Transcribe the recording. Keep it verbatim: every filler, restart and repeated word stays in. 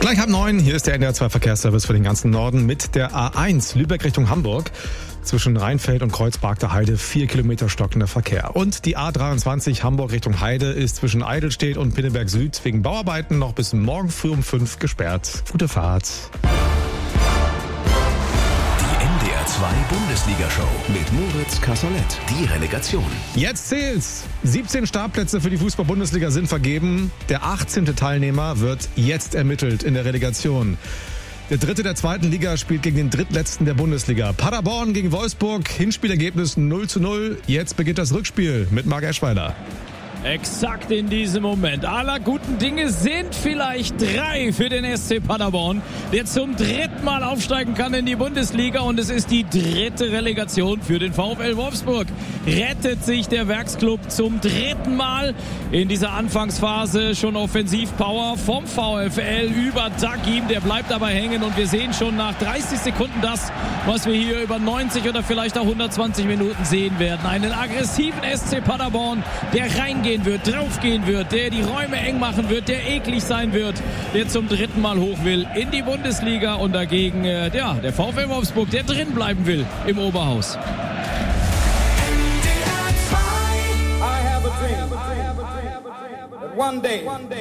Gleich halb neun, hier ist der N D R zwei Verkehrsservice für den ganzen Norden mit der A eins Lübeck Richtung Hamburg. Zwischen Rheinfeld und Kreuzberg Heide vier Kilometer stockender Verkehr. Und die A dreiundzwanzig Hamburg Richtung Heide ist zwischen Eidelstedt und Pinneberg Süd wegen Bauarbeiten noch bis morgen früh um fünf gesperrt. Gute Fahrt. zwei Bundesliga-Show mit Moritz Cassonett. Die Relegation. Jetzt zählt's. siebzehn Startplätze für die Fußball-Bundesliga sind vergeben. Der achtzehnte Teilnehmer wird jetzt ermittelt in der Relegation. Der dritte der zweiten Liga spielt gegen den drittletzten der Bundesliga. Paderborn gegen Wolfsburg. Hinspielergebnis null zu null. Jetzt beginnt das Rückspiel mit Marc Eschweiler. Exakt in diesem Moment. Aller guten Dinge sind vielleicht drei für den S C Paderborn, der zum dritten Mal aufsteigen kann in die Bundesliga, und es ist die dritte Relegation für den VfL Wolfsburg. Rettet sich der Werksclub zum dritten Mal in dieser Anfangsphase. Schon Offensivpower vom VfL über Dagim, der bleibt aber hängen, und wir sehen schon nach dreißig Sekunden das, was wir hier über neunzig oder vielleicht auch hundertzwanzig Minuten sehen werden. Einen aggressiven S C Paderborn, der reingehen wird, draufgehen wird, der die Räume eng machen wird, der eklig sein wird, der zum dritten Mal hoch will in die Bundesliga, und dagegen äh, ja, der VfL Wolfsburg, der drin bleiben will im Oberhaus. I have a dream that one day